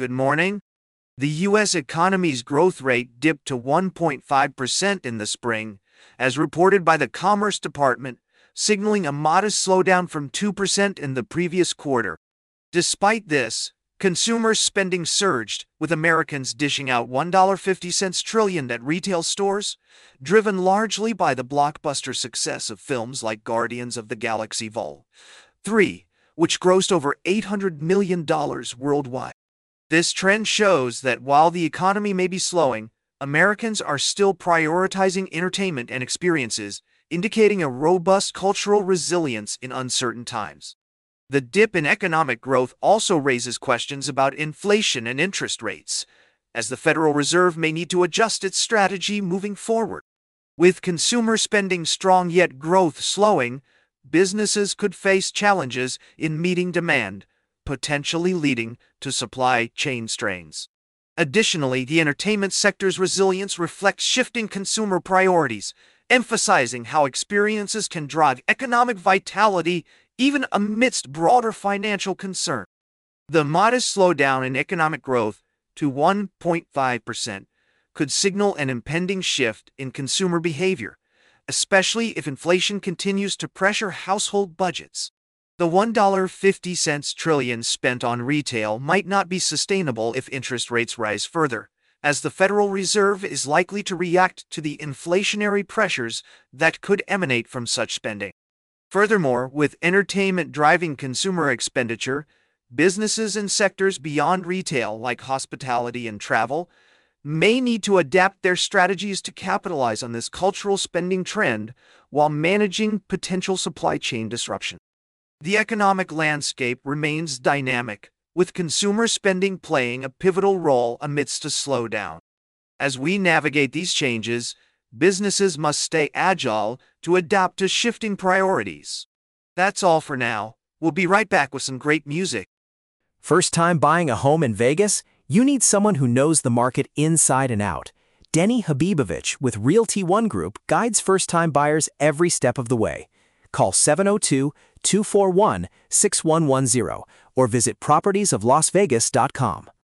Good morning. The U.S. economy's growth rate dipped to 1.5% in the spring, as reported by the Commerce Department, signaling a modest slowdown from 2% in the previous quarter. Despite this, consumer spending surged, with Americans dishing out $1.50 trillion at retail stores, driven largely by the blockbuster success of films like Guardians of the Galaxy Vol. 3, which grossed over $800 million worldwide. This trend shows that while the economy may be slowing, Americans are still prioritizing entertainment and experiences, indicating a robust cultural resilience in uncertain times. The dip in economic growth also raises questions about inflation and interest rates, as the Federal Reserve may need to adjust its strategy moving forward. With consumer spending strong yet growth slowing, businesses could face challenges in meeting demand, potentially leading to supply chain strains. Additionally, the entertainment sector's resilience reflects shifting consumer priorities, emphasizing how experiences can drive economic vitality even amidst broader financial concern. The modest slowdown in economic growth to 1.5% could signal an impending shift in consumer behavior, especially if inflation continues to pressure household budgets. The $1.50 trillion spent on retail might not be sustainable if interest rates rise further, as the Federal Reserve is likely to react to the inflationary pressures that could emanate from such spending. Furthermore, with entertainment driving consumer expenditure, businesses in sectors beyond retail, like hospitality and travel, may need to adapt their strategies to capitalize on this cultural spending trend while managing potential supply chain disruption. The economic landscape remains dynamic, with consumer spending playing a pivotal role amidst a slowdown. As we navigate these changes, businesses must stay agile to adapt to shifting priorities. That's all for now. We'll be right back with some great music. First time buying a home in Vegas? You need someone who knows the market inside and out. Denny Habibovich with Realty One Group guides first-time buyers every step of the way. Call 702-241-6110 or visit propertiesoflasvegas.com.